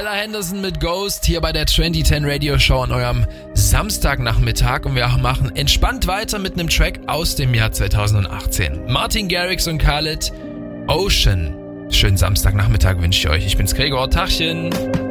Ella Henderson mit Ghost hier bei der 2010 Radio Show an eurem Samstagnachmittag und wir machen entspannt weiter mit einem Track aus dem Jahr 2018. Martin Garrix und Khaled, Ocean. Schönen Samstagnachmittag wünsche ich euch. Ich bin's Gregor. Tachchen.